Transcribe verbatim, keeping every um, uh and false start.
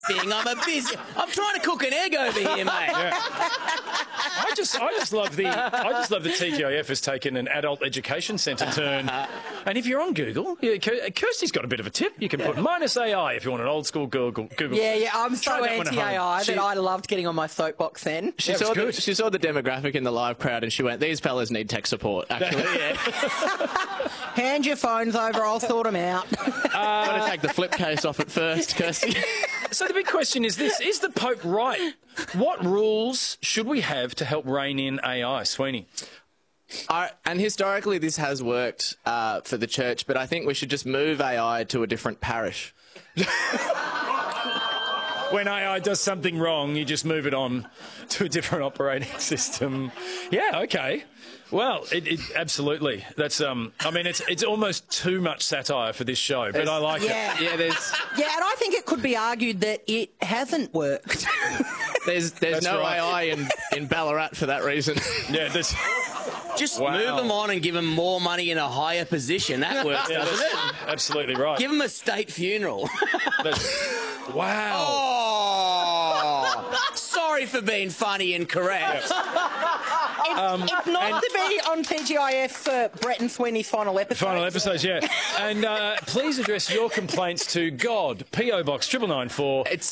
thing. I'm a busy. I'm trying to cook an egg over here, mate. Yeah. I just, I just love the, I just love the T G I F has taken an adult education centre turn. And if you're on Google, yeah, Kirsty's got a bit of a tip. You can put minus A I if you want an old school Google. Google. Yeah, yeah. I'm so Try that one at anti-A I home. that I loved getting on my soapbox then. She That was saw, the, good. she saw the demographic in the live crowd and she went, these fellas need tech support, actually. Yeah. Hand your phones over. I'll sort them out. Got to take the flip case off at first, Kirsty. So the big question is this: is the Pope right? What rules should we have to help rein in A I, Sweeney? Uh, and historically, this has worked uh, for the church, but I think we should just move A I to a different parish. When A I does something wrong, you just move it on to a different operating system. Yeah, okay. Well, it, it absolutely. That's um. I mean, it's it's almost too much satire for this show, but I like Yeah. it. Yeah, there's Yeah, and I think it could be argued that it hasn't worked. there's there's That's no right. A I in, in Ballarat for that reason. Yeah, that's, Just Wow. move them on and give them more money in a higher position. That works, yeah, doesn't that's it? absolutely right. Give them a state funeral. That's, wow. Oh, sorry for being funny and correct. It's, it's not to be on T G I F for Brett and Sweeney's final episode. Final episodes, yeah. And uh, please address your complaints to God, P O Box triple nine four, It's